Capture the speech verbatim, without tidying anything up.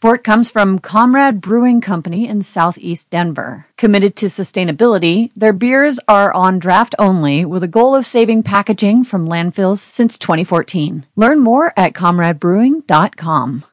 support comes from Comrade Brewing Company in Southeast Denver. Committed to sustainability, their beers are on draft only with a goal of saving packaging from landfills since twenty fourteen. Learn more at comrade brewing dot com.